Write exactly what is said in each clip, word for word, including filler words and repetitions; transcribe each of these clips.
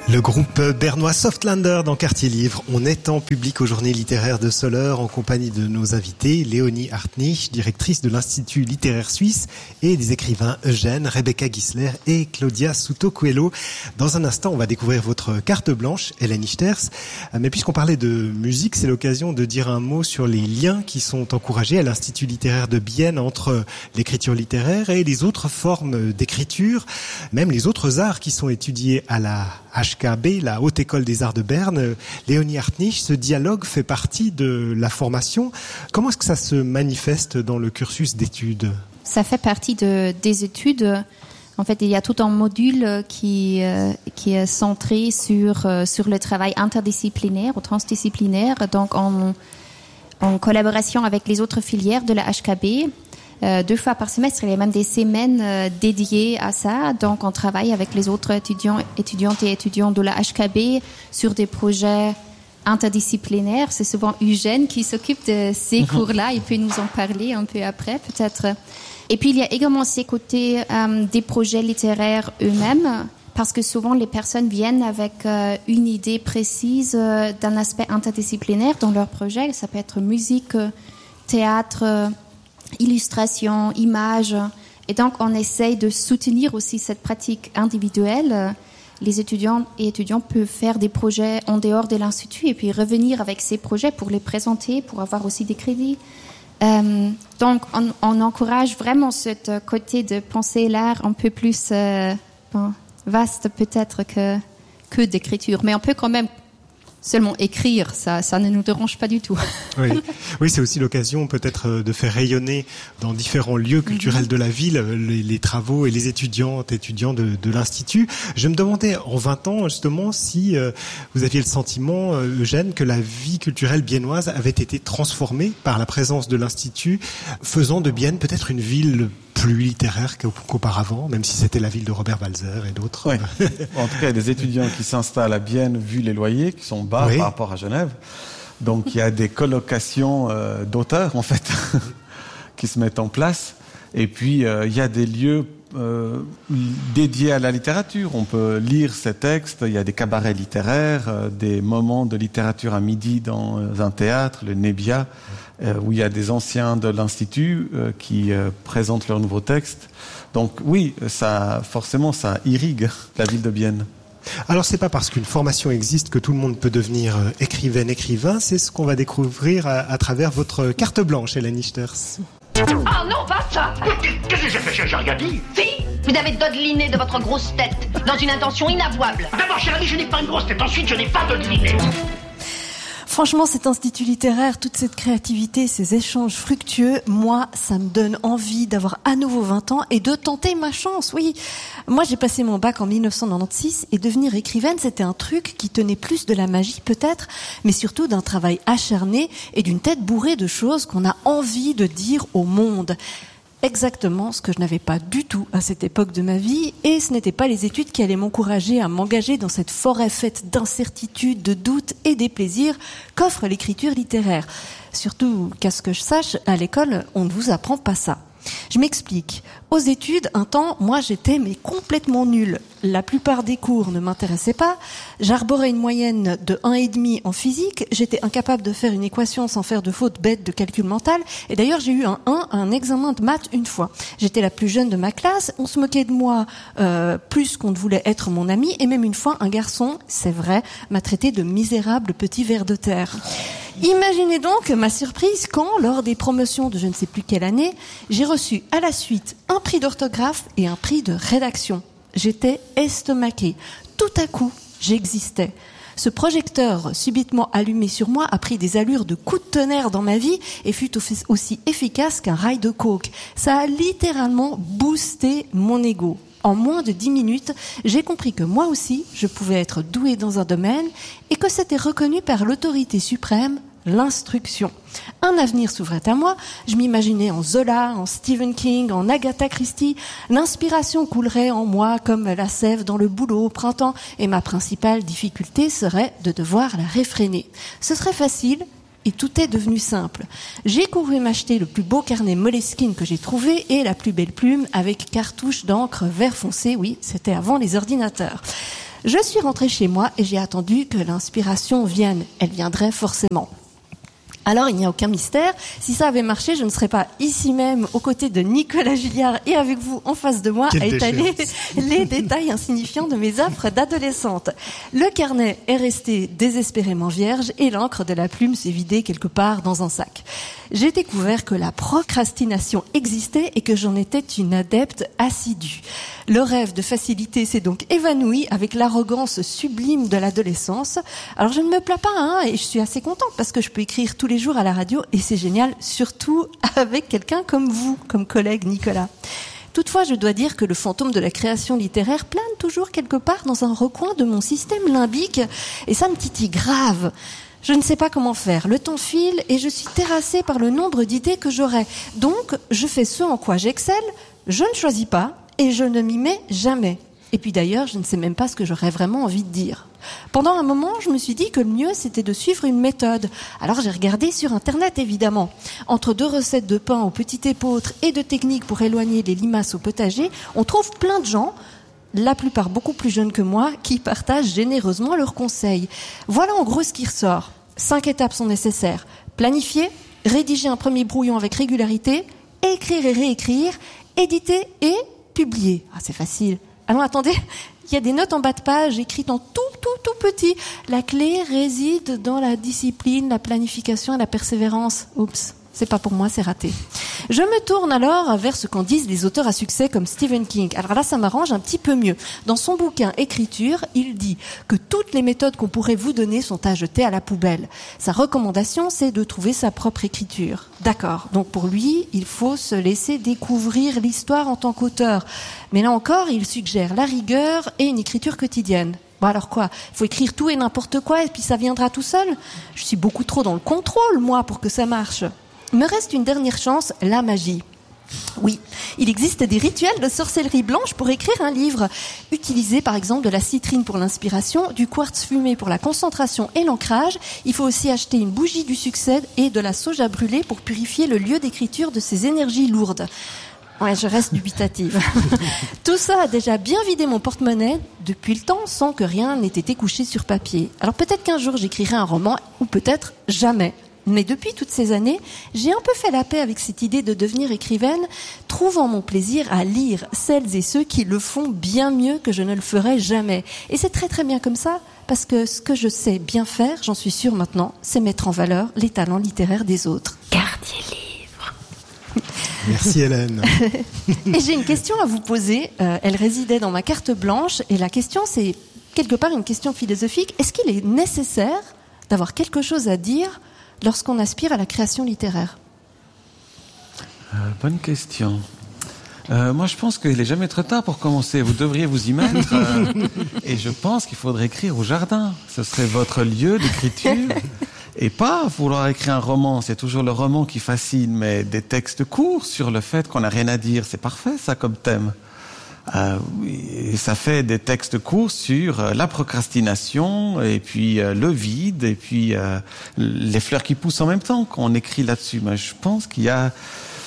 Le groupe bernois Softlander dans Quartier Livre. On est en public aux Journées littéraires de Soleure en compagnie de nos invités, Léonie Hartnich, directrice de l'Institut littéraire suisse, et des écrivains Eugène, Rebecca Gisler et Claudia Souto Coelho. Dans un instant, on va découvrir votre carte blanche, Hélène Ichters. Mais puisqu'on parlait de musique, c'est l'occasion de dire un mot sur les liens qui sont encouragés à l'Institut littéraire de Bienne entre l'écriture littéraire et les autres formes d'écriture, même les autres arts qui sont étudiés à la H K B, la Haute École des Arts de Berne. Léonie Hartnich, ce dialogue fait partie de la formation. Comment est-ce que ça se manifeste dans le cursus d'études ? Ça fait partie de, des études. En fait, il y a tout un module qui, euh, qui est centré sur, euh, sur le travail interdisciplinaire ou transdisciplinaire, donc en, en collaboration avec les autres filières de la H K B. Euh, deux fois par semestre, il y a même des semaines euh, dédiées à ça. Donc, on travaille avec les autres étudiants, étudiantes et étudiants de la H K B sur des projets interdisciplinaires. C'est souvent Eugène qui s'occupe de ces cours-là. Il peut nous en parler un peu après, peut-être. Et puis, il y a également ces côtés euh, des projets littéraires eux-mêmes, parce que souvent, les personnes viennent avec euh, une idée précise euh, d'un aspect interdisciplinaire dans leur projet. Ça peut être musique, euh, théâtre, euh, illustration, images. Et donc, on essaye de soutenir aussi cette pratique individuelle. Les étudiants et étudiants peuvent faire des projets en dehors de l'Institut et puis revenir avec ces projets pour les présenter, pour avoir aussi des crédits. Euh, donc, on, on encourage vraiment ce côté de penser l'art un peu plus euh, bon, vaste peut-être que, que d'écriture. Mais on peut quand même seulement écrire, ça, ça ne nous dérange pas du tout. Oui, oui, c'est aussi l'occasion peut-être de faire rayonner dans différents lieux culturels mm-hmm. de la ville les, les travaux et les étudiantes et étudiants de, de l'Institut. Je me demandais en vingt ans justement si euh, vous aviez le sentiment, euh, Eugène, que la vie culturelle biennoise avait été transformée par la présence de l'Institut, faisant de Bienne peut-être une ville plus littéraire qu'auparavant, même si c'était la ville de Robert Walser et d'autres. Oui. En tout cas, il y a des étudiants qui s'installent à Bienne vu les loyers qui sont bas oui. par rapport à Genève. Donc, il y a des colocations euh, d'auteurs, en fait, qui se mettent en place. Et puis, euh, il y a des lieux euh, dédiés à la littérature. On peut lire ces textes. Il y a des cabarets littéraires, euh, des moments de littérature à midi dans un théâtre, le Nebia, euh, où il y a des anciens de l'Institut euh, qui euh, présentent leurs nouveaux textes. Donc oui, ça, forcément, ça irrigue la ville de Bienne. Alors, c'est pas parce qu'une formation existe que tout le monde peut devenir écrivaine, écrivain. C'est ce qu'on va découvrir à, à travers votre carte blanche, Hélène Ichters. Ah non, pas ça! Qu'est-ce que j'ai fait? J'ai rien dit. Si! Vous avez dodeliné de votre grosse tête, dans une intention inavouable. D'abord, cher ami, je n'ai pas une grosse tête. Ensuite, je n'ai pas dodeliné. Franchement, cet institut littéraire, toute cette créativité, ces échanges fructueux, moi, ça me donne envie d'avoir à nouveau vingt ans et de tenter ma chance, oui. Moi, j'ai passé mon bac en dix-neuf cent quatre-vingt-seize et devenir écrivaine, c'était un truc qui tenait plus de la magie, peut-être, mais surtout d'un travail acharné et d'une tête bourrée de choses qu'on a envie de dire au monde. Exactement ce que je n'avais pas du tout à cette époque de ma vie, et ce n'étaient pas les études qui allaient m'encourager à m'engager dans cette forêt faite d'incertitudes, de doutes et des plaisirs qu'offre l'écriture littéraire. Surtout qu'à ce que je sache, à l'école, on ne vous apprend pas ça. Je m'explique. Aux études, un temps, moi j'étais mais complètement nulle. La plupart des cours ne m'intéressaient pas. J'arborais une moyenne de un virgule cinq en physique. J'étais incapable de faire une équation sans faire de fautes bêtes de calcul mental. Et d'ailleurs, j'ai eu un un à un examen de maths une fois. J'étais la plus jeune de ma classe. On se moquait de moi euh, plus qu'on ne voulait être mon ami. Et même une fois, un garçon, c'est vrai, m'a traité de misérable petit ver de terre. Imaginez donc ma surprise quand, lors des promotions de je ne sais plus quelle année, j'ai reçu à la suite un prix d'orthographe et un prix de rédaction. J'étais estomaquée. Tout à coup, j'existais. Ce projecteur subitement allumé sur moi a pris des allures de coup de tonnerre dans ma vie et fut aussi efficace qu'un rail de coke. Ça a littéralement boosté mon ego. En moins de dix minutes, j'ai compris que moi aussi, je pouvais être douée dans un domaine et que c'était reconnu par l'autorité suprême, l'instruction. Un avenir s'ouvrait à moi, je m'imaginais en Zola, en Stephen King, en Agatha Christie. L'inspiration coulerait en moi comme la sève dans le bouleau au printemps et ma principale difficulté serait de devoir la réfréner. Ce serait facile et tout est devenu simple. J'ai couru m'acheter le plus beau carnet Moleskine que j'ai trouvé et la plus belle plume avec cartouche d'encre vert foncé. Oui, c'était avant les ordinateurs. Je suis rentrée chez moi et j'ai attendu que l'inspiration vienne. Elle viendrait forcément. Alors, il n'y a aucun mystère. Si ça avait marché, je ne serais pas ici même, aux côtés de Nicolas Julliard et avec vous en face de moi, Quelle à étaler déchéance. les détails insignifiants de mes affres d'adolescente. Le carnet est resté désespérément vierge et l'encre de la plume s'est vidée quelque part dans un sac. J'ai découvert que la procrastination existait et que j'en étais une adepte assidue. Le rêve de facilité s'est donc évanoui avec l'arrogance sublime de l'adolescence. Alors je ne me plains pas, hein, et je suis assez contente parce que je peux écrire tous les jours à la radio et c'est génial, surtout avec quelqu'un comme vous, comme collègue Nicolas. Toutefois, je dois dire que le fantôme de la création littéraire plane toujours quelque part dans un recoin de mon système limbique et ça me titille grave. Je ne sais pas comment faire. Le temps file et je suis terrassée par le nombre d'idées que j'aurais. Donc, je fais ce en quoi j'excelle, je ne choisis pas et je ne m'y mets jamais. Et puis d'ailleurs, je ne sais même pas ce que j'aurais vraiment envie de dire. Pendant un moment, je me suis dit que le mieux, c'était de suivre une méthode. Alors j'ai regardé sur Internet, évidemment. Entre deux recettes de pain au petit épeautre et de techniques pour éloigner les limaces au potager, on trouve plein de gens, la plupart beaucoup plus jeunes que moi, qui partagent généreusement leurs conseils. Voilà en gros ce qui ressort. Cinq étapes sont nécessaires. Planifier, rédiger un premier brouillon avec régularité, écrire et réécrire, éditer et publier. Ah, c'est facile. Ah non, attendez, il y a des notes en bas de page écrites en tout, tout, tout petit. La clé réside dans la discipline, la planification et la persévérance. Oups, c'est pas pour moi, c'est raté. Je me tourne alors vers ce qu'en disent les auteurs à succès comme Stephen King. Alors là, ça m'arrange un petit peu mieux. Dans son bouquin Écriture, il dit que toutes les méthodes qu'on pourrait vous donner sont à jeter à la poubelle. Sa recommandation, c'est de trouver sa propre écriture. D'accord. Donc pour lui, il faut se laisser découvrir l'histoire en tant qu'auteur. Mais là encore, il suggère la rigueur et une écriture quotidienne. Bon alors quoi ? Il faut écrire tout et n'importe quoi et puis ça viendra tout seul ? Je suis beaucoup trop dans le contrôle, moi, pour que ça marche. Me reste une dernière chance, la magie. Oui, il existe des rituels de sorcellerie blanche pour écrire un livre. Utiliser par exemple de la citrine pour l'inspiration, du quartz fumé pour la concentration et l'ancrage. Il faut aussi acheter une bougie du succès et de la soja brûlée pour purifier le lieu d'écriture de ces énergies lourdes. Ouais, je reste dubitative. Tout ça a déjà bien vidé mon porte-monnaie depuis le temps sans que rien n'ait été couché sur papier. Alors peut-être qu'un jour j'écrirai un roman ou peut-être jamais. Mais depuis toutes ces années, j'ai un peu fait la paix avec cette idée de devenir écrivaine, trouvant mon plaisir à lire celles et ceux qui le font bien mieux que je ne le ferai jamais. Et c'est très très bien comme ça, parce que ce que je sais bien faire, j'en suis sûre maintenant, c'est mettre en valeur les talents littéraires des autres. Gardiez livre. Merci Hélène. Et j'ai une question à vous poser. Euh, elle résidait dans ma carte blanche, et la question c'est quelque part une question philosophique. Est-ce qu'il est nécessaire d'avoir quelque chose à dire lorsqu'on aspire à la création littéraire ? euh, Bonne question. Euh, moi, je pense qu'il n'est jamais trop tard pour commencer. Vous devriez vous y mettre. Euh, et je pense qu'il faudrait écrire au jardin. Ce serait votre lieu d'écriture. Et pas vouloir écrire un roman. C'est toujours le roman qui fascine. Mais des textes courts sur le fait qu'on n'a rien à dire. C'est parfait, ça, comme thème. Euh, et ça fait des textes courts sur euh, la procrastination et puis euh, le vide et puis euh, les fleurs qui poussent en même temps qu'on écrit là-dessus. Mais je pense qu'il y a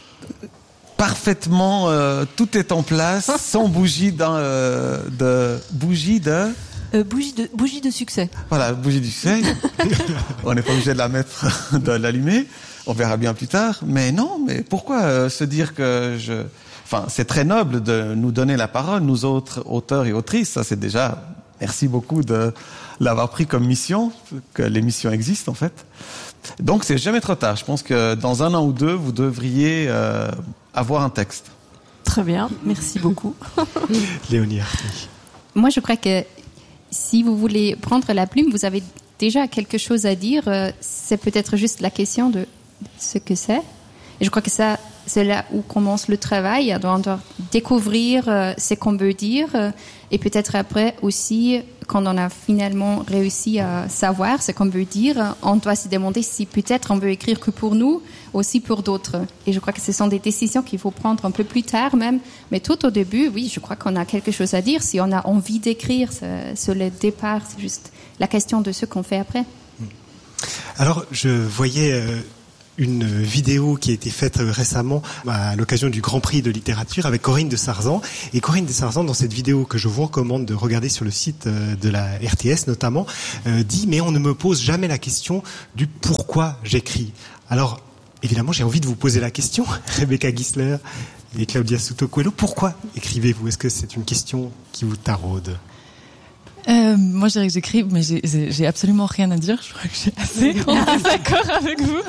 parfaitement euh, tout est en place sans bougie d'un, euh, de bougie de euh, bougie de bougie de succès. Voilà, bougie du succès. On n'est pas obligé de la mettre, de l'allumer. On verra bien plus tard. Mais non, mais pourquoi euh, se dire que je Enfin, c'est très noble de nous donner la parole, nous autres auteurs et autrices. Ça, c'est déjà, merci beaucoup de l'avoir pris comme mission, que l'émission existe, en fait. Donc, c'est jamais trop tard. Je pense que dans un an ou deux, vous devriez euh, avoir un texte. Très bien, merci beaucoup. Léonie Artny. Moi, je crois que si vous voulez prendre la plume, vous avez déjà quelque chose à dire. C'est peut-être juste la question de ce que c'est. Et je crois que ça, c'est là où commence le travail, on doit découvrir euh, ce qu'on veut dire euh, et peut-être après aussi, quand on a finalement réussi à savoir ce qu'on veut dire, on doit se demander si peut-être on veut écrire que pour nous, aussi pour d'autres. Et je crois que ce sont des décisions qu'il faut prendre un peu plus tard même, mais tout au début, oui, je crois qu'on a quelque chose à dire. Si on a envie d'écrire, c'est le départ, c'est juste la question de ce qu'on fait après. Alors, je voyais... Euh une vidéo qui a été faite récemment à l'occasion du Grand Prix de littérature avec Corinne de Sarzan. Et Corinne de Sarzan, dans cette vidéo que je vous recommande de regarder sur le site de la R T S notamment, euh, dit « Mais on ne me pose jamais la question du pourquoi j'écris ». Alors, évidemment, j'ai envie de vous poser la question, Rebecca Gisler et Claudia Souto Coelho. Pourquoi écrivez-vous ? Est-ce que c'est une question qui vous taraude ? Euh, moi, je dirais que j'écris, mais j'ai, j'ai, j'ai absolument rien à dire. Je crois que j'ai assez en désaccord avec vous.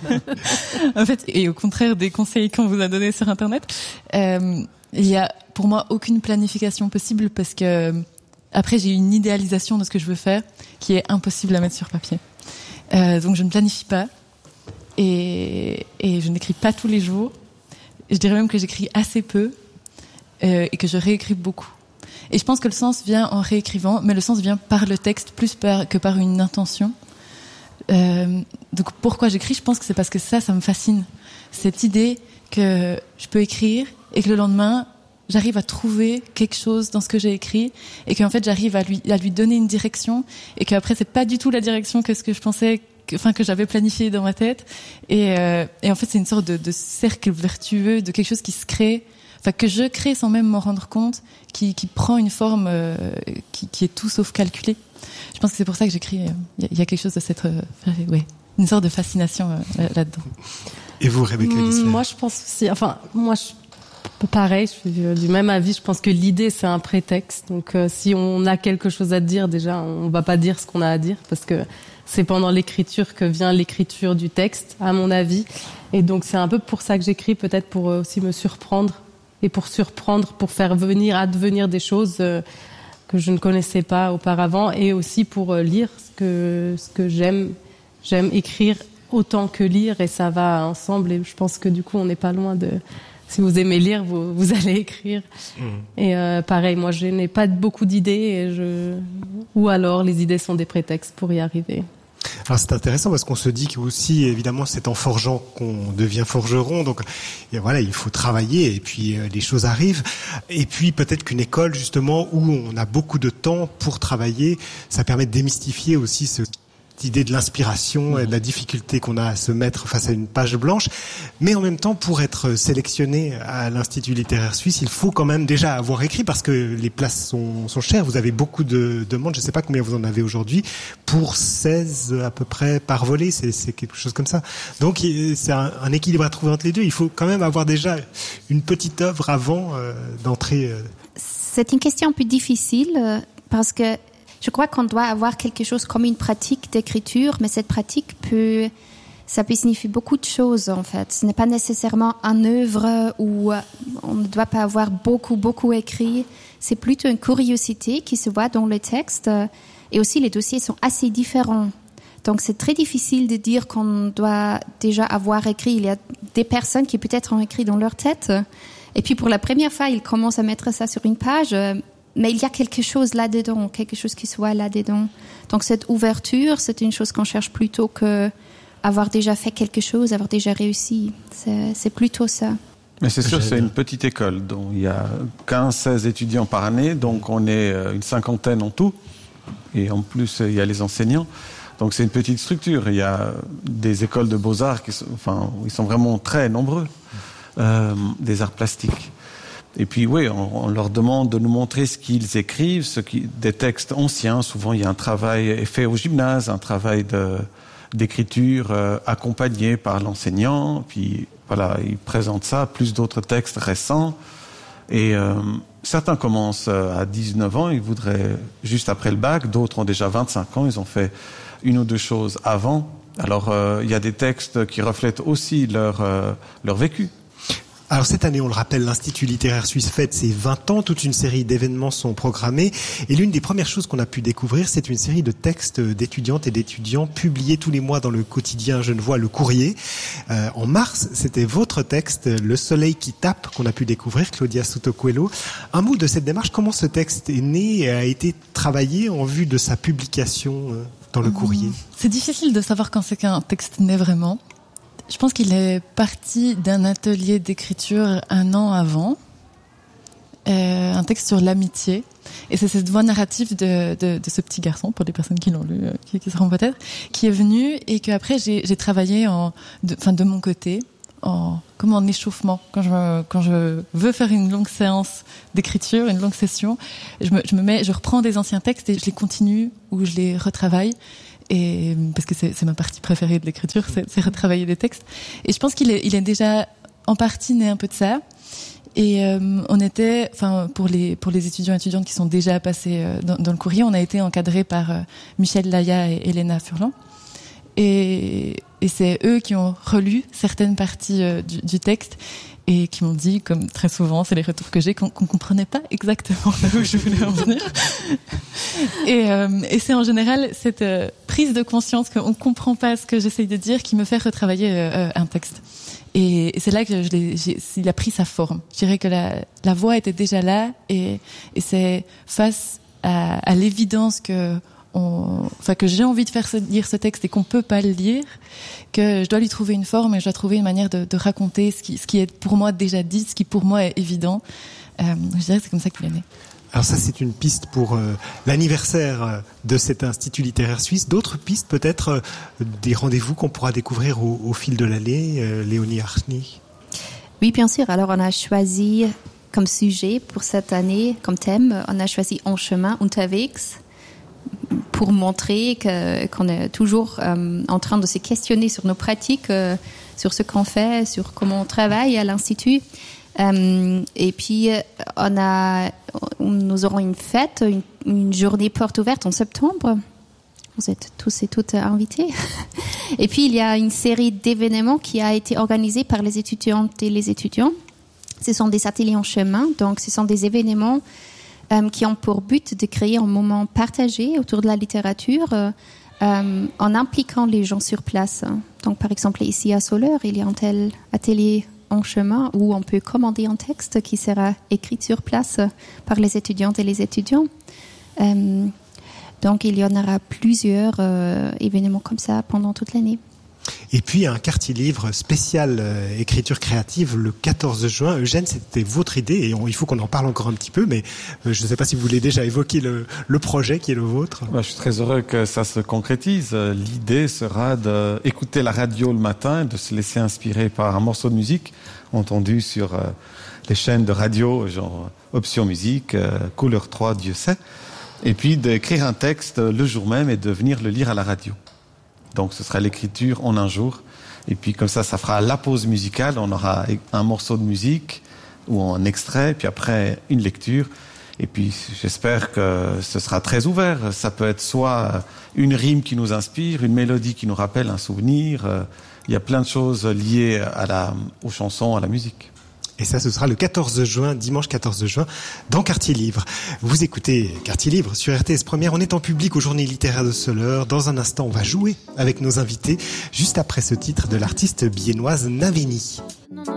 En fait, et au contraire des conseils qu'on vous a donnés sur Internet, euh, il y a pour moi aucune planification possible parce que après j'ai une idéalisation de ce que je veux faire qui est impossible à mettre sur papier. Euh, donc je ne planifie pas et, et je n'écris pas tous les jours. Je dirais même que j'écris assez peu euh, et que je réécris beaucoup. Et je pense que le sens vient en réécrivant, mais le sens vient par le texte plus par, que par une intention. Euh, donc pourquoi j'écris ? Je pense que c'est parce que ça, ça me fascine. Cette idée que je peux écrire et que le lendemain, j'arrive à trouver quelque chose dans ce que j'ai écrit et qu'en fait, j'arrive à lui, à lui donner une direction et qu'après, c'est pas du tout la direction que ce que je pensais, que, enfin, que j'avais planifié dans ma tête. Et, euh, et en fait, c'est une sorte de, de cercle vertueux, de quelque chose qui se crée. Enfin, que je crée sans même m'en rendre compte, qui, qui prend une forme euh, qui, qui est tout sauf calculée. Je pense que c'est pour ça que j'écris. Il euh, y, y a quelque chose de cette, euh, ouais, une sorte de fascination euh, là-dedans. Et vous, Rebecca Gisler ? Moi, je pense aussi. Enfin, moi, je, pareil, je suis du même avis. Je pense que l'idée, c'est un prétexte. Donc, euh, si on a quelque chose à dire, déjà, on va pas dire ce qu'on a à dire, parce que c'est pendant l'écriture que vient l'écriture du texte, à mon avis. Et donc, c'est un peu pour ça que j'écris, peut-être pour aussi me surprendre. Et pour surprendre, pour faire venir, advenir des choses euh, que je ne connaissais pas auparavant, et aussi pour euh, lire ce que ce que j'aime. J'aime écrire autant que lire, et ça va ensemble. Et je pense que du coup, on n'est pas loin de. Si vous aimez lire, vous vous allez écrire. Mmh. Et euh, pareil, moi, je n'ai pas beaucoup d'idées, et je ou alors les idées sont des prétextes pour y arriver. Alors c'est intéressant parce qu'on se dit qu'aussi, évidemment, c'est en forgeant qu'on devient forgeron. Donc et voilà, il faut travailler et puis euh, les choses arrivent. Et puis peut-être qu'une école, justement, où on a beaucoup de temps pour travailler, ça permet de démystifier aussi ce... idée de l'inspiration et de la difficulté qu'on a à se mettre face à une page blanche. Mais en même temps, pour être sélectionné à l'Institut littéraire suisse, il faut quand même déjà avoir écrit parce que les places sont, sont chères. Vous avez beaucoup de demandes, je ne sais pas combien vous en avez aujourd'hui, pour seize à peu près par volet, c'est, c'est quelque chose comme ça. Donc c'est un, un équilibre à trouver entre les deux. Il faut quand même avoir déjà une petite œuvre avant euh, d'entrer. Euh... C'est une question un peu difficile euh, parce que je crois qu'on doit avoir quelque chose comme une pratique d'écriture, mais cette pratique peut, ça peut signifier beaucoup de choses, en fait. Ce n'est pas nécessairement une œuvre où on ne doit pas avoir beaucoup, beaucoup écrit. C'est plutôt une curiosité qui se voit dans le texte. Et aussi, les dossiers sont assez différents. Donc, c'est très difficile de dire qu'on doit déjà avoir écrit. Il y a des personnes qui peut-être ont écrit dans leur tête. Et puis, pour la première fois, ils commencent à mettre ça sur une page. Mais il y a quelque chose là-dedans, quelque chose qui soit là-dedans. Donc cette ouverture, c'est une chose qu'on cherche plutôt que avoir déjà fait quelque chose, avoir déjà réussi. C'est, c'est plutôt ça. Mais c'est sûr, c'est une petite école. Donc il y a quinze seize étudiants par année, donc on est une cinquantaine en tout. Et en plus, il y a les enseignants. Donc c'est une petite structure. Il y a des écoles de beaux-arts qui sont, enfin, ils sont vraiment très nombreux, euh, des arts plastiques. Et puis oui, on, on leur demande de nous montrer ce qu'ils écrivent, ce qui, des textes anciens. Souvent, il y a un travail fait au gymnase, un travail de, d'écriture euh, accompagné par l'enseignant. Puis voilà, ils présentent ça, plus d'autres textes récents. Et euh, certains commencent à dix-neuf ans, ils voudraient juste après le bac. D'autres ont déjà vingt-cinq ans, ils ont fait une ou deux choses avant. Alors, euh, il y a des textes qui reflètent aussi leur, euh, leur vécu. Alors cette année, on le rappelle, l'Institut littéraire suisse fête ses vingt ans. Toute une série d'événements sont programmés. Et l'une des premières choses qu'on a pu découvrir, c'est une série de textes d'étudiantes et d'étudiants publiés tous les mois dans le quotidien genevois Le Courrier. Euh, en mars, c'était votre texte, Le Soleil qui tape, qu'on a pu découvrir, Claudia Souto Coelho. Un mot de cette démarche, comment ce texte est né et a été travaillé en vue de sa publication dans Le Courrier ? C'est difficile de savoir quand c'est qu'un texte naît vraiment. Je pense qu'il est parti d'un atelier d'écriture un an avant, euh, un texte sur l'amitié Et c'est cette voix narrative de, de, de ce petit garçon, pour les personnes qui l'ont lu, euh, qui, qui seront peut-être, qui est venue et que après j'ai, j'ai travaillé en, de, enfin de mon côté, en comme en échauffement. Quand je quand je veux faire une longue séance d'écriture, une longue session, je me je me mets, je reprends des anciens textes et je les continue ou je les retravaille. Et parce que c'est, c'est ma partie préférée de l'écriture, c'est, c'est retravailler des textes. Et je pense qu'il est il est déjà en partie né un peu de ça. Et euh, on était, enfin pour les pour les étudiants et étudiantes qui sont déjà passés euh, dans, dans le courrier, on a été encadrés par euh, Michel Laya et Elena Furlan. Et, et c'est eux qui ont relu certaines parties euh, du, du texte et qui m'ont dit, comme très souvent, c'est les retours que j'ai, qu'on, qu'on comprenait pas exactement là où je voulais en venir. Et, euh, et c'est en général cette euh, prise de conscience qu'on comprend pas ce que j'essaye de dire qui me fait retravailler euh, un texte. Et c'est là que je l'ai, j'ai, il a pris sa forme. Je dirais que la, la voix était déjà là, et, et c'est face à, à l'évidence que, on, enfin que j'ai envie de faire ce, lire ce texte et qu'on peut pas le lire, que je dois lui trouver une forme et je dois trouver une manière de, de raconter ce qui, ce qui est pour moi déjà dit, ce qui pour moi est évident. Euh, je dirais que c'est comme ça qu'il est né. Alors ça, c'est une piste pour euh, l'anniversaire de cet Institut littéraire suisse. D'autres pistes, peut-être, euh, des rendez-vous qu'on pourra découvrir au, au fil de l'année, euh, Léonie Artny? Oui, bien sûr. Alors, on a choisi comme sujet pour cette année, comme thème, on a choisi En chemin, unterwegs, pour montrer que, qu'on est toujours euh, en train de se questionner sur nos pratiques, euh, sur ce qu'on fait, sur comment on travaille à l'Institut. Euh, et puis, on a, nous aurons une fête, une, une journée porte ouverte en septembre. Vous êtes tous et toutes invités. Et puis, il y a une série d'événements qui a été organisée par les étudiantes et les étudiants. Ce sont des ateliers en chemin. Donc, ce sont des événements euh, qui ont pour but de créer un moment partagé autour de la littérature euh, euh, en impliquant les gens sur place. Donc, par exemple, ici à Soleure, il y a un tel atelier en chemin où on peut commander un texte qui sera écrit sur place par les étudiantes et les étudiants. Euh, donc, il y en aura plusieurs euh, événements comme ça pendant toute l'année. Et puis, un quartier livre spécial euh, écriture créative le quatorze juin. Eugène, c'était votre idée et on, il faut qu'on en parle encore un petit peu, mais euh, je ne sais pas si vous voulez déjà évoquer le, le projet qui est le vôtre. Bah, je suis très heureux que ça se concrétise. L'idée sera d'écouter la radio le matin, de se laisser inspirer par un morceau de musique entendu sur euh, les chaînes de radio, genre Option Musique, euh, Couleur trois, Dieu sait, et puis d'écrire un texte le jour même et de venir le lire à la radio. Donc ce sera l'écriture en un jour. Et puis comme ça, ça fera la pause musicale. On aura un morceau de musique ou un extrait, puis après une lecture. Et puis j'espère que ce sera très ouvert. Ça peut être soit une rime qui nous inspire, une mélodie qui nous rappelle un souvenir. Il y a plein de choses liées à la, aux chansons, à la musique. Et ça, ce sera le quatorze juin, dimanche quatorze juin, dans Quartier Livre. Vous écoutez Quartier Livre sur R T S Première. On est en public aux Journées littéraires de Soleure. Dans un instant, on va jouer avec nos invités, juste après ce titre de l'artiste biennoise Naveni.